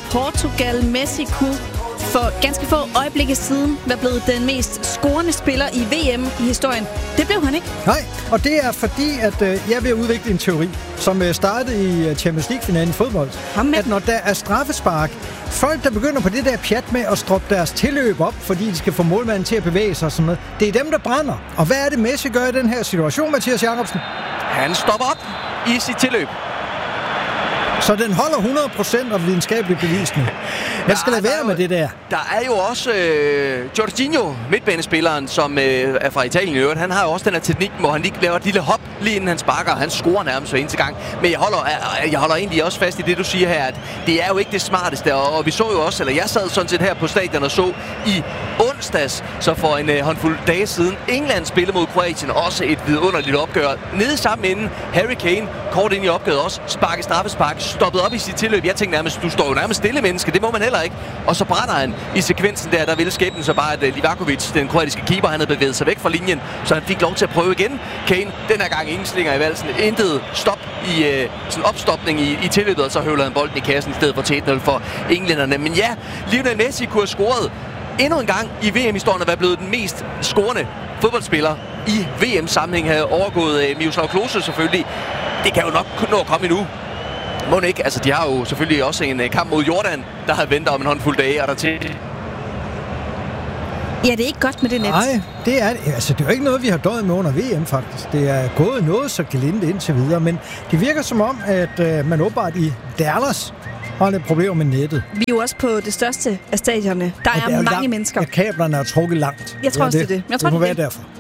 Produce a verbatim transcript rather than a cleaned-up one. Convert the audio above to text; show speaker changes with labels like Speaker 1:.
Speaker 1: Portugal. Messi kunne for ganske få øjeblikke siden være blevet den mest scorende spiller i V M i historien. Det blev han ikke.
Speaker 2: Nej, og det er fordi, at øh, jeg vil udvikle en teori, som øh, startede i Champions League-finalen i fodbold. At når der er straffespark, folk, der begynder på det der pjat med at stroppe deres tilløb op, fordi de skal få målmanden til at bevæge sig og sådan noget, det er dem, der brænder. Og hvad er det, Messi gør i den her situation, Mathias Jacobsen?
Speaker 3: Han stopper op i sit tilløb.
Speaker 2: Så den holder hundrede procent af videnskabelig bevisning. Hvad skal ja, der være jo, med det der?
Speaker 3: Der er jo også øh, Jorginho, midtbanespilleren, som øh, er fra Italien i øvrigt. Han har jo også den her teknik, hvor han lige laver et lille hop, lige inden han sparker. Han scorer nærmest hver eneste gang. Men jeg holder, jeg holder egentlig også fast i det, du siger her, at det er jo ikke det smarteste. Og, og vi så jo også, eller jeg sad sådan set her på stadion og så i onsdags, så for en øh, håndfuld dage siden, England spillede mod Kroatien. Også et vidunderligt opgør. Nede sammen inden Harry Kane, kort ind i opgøret også, sparket straffespark, stoppet op i sit tilløb. Jeg tænkte nærmest, du står jo nærmest stille, menneske. Det må man heller ikke. Og så brænder han i sekvensen der, der ville skæbnen så bare, at Livakovic, den kroatiske keeper, han havde bevæget sig væk fra linjen, så han fik lov til at prøve igen. Kane, den her gang ingen slinger i valsen. Intet stop i øh, sådan opstopning i, i tilløbet, og så høvler han bolden i kassen i stedet for til et nul for englænderne. Men ja, Lionel Messi kunne have scoret endnu en gang i V M-historien og være blevet den mest scorende fodboldspiller i V M-sammenhæng, havde overgået øh, Miroslav Klose selvfølgelig. Det kan jo nok nå at komme endnu. Må ikke. Altså, de har jo selvfølgelig også en kamp mod Jordan, der har ventet om en håndfuld dage, og der til.
Speaker 1: Ja, det er ikke godt med det net.
Speaker 2: Nej, det er altså det er jo ikke noget, vi har døjet med under V M, faktisk. Det er gået noget så gelinde indtil videre, men det virker som om, at øh, man åbenbart i Dallas har lidt problemer med nettet.
Speaker 1: Vi er jo også på det største af stadionerne. Der er, er mange
Speaker 2: langt,
Speaker 1: mennesker.
Speaker 2: At kablerne er trukket langt.
Speaker 1: Jeg tror også, det er det. Jeg tror,
Speaker 2: det må
Speaker 1: det
Speaker 2: være
Speaker 1: det.
Speaker 2: derfor.